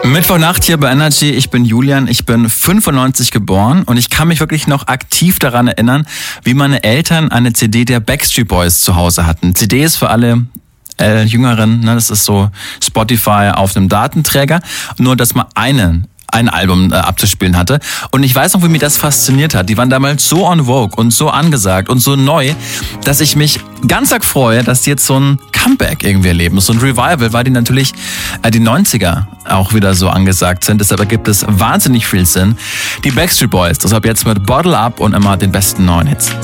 Mittwochnacht hier bei Energy. Ich bin Julian, ich bin 95 geboren und ich kann mich wirklich noch aktiv daran erinnern, wie meine Eltern eine CD der Backstreet Boys zu Hause hatten. CD ist für alle Jüngeren, ne, das ist so Spotify auf einem Datenträger, nur dass man ein Album abzuspielen hatte. Und ich weiß noch, wie mich das fasziniert hat. Die waren damals so en vogue und so angesagt und so neu, dass ich mich ganz arg freue, dass die jetzt so ein Comeback irgendwie erleben. So ein Revival, weil die natürlich die 90er auch wieder so angesagt sind. Deshalb ergibt es wahnsinnig viel Sinn. Die Backstreet Boys, deshalb jetzt mit Bottle Up und immer den besten neuen Hits.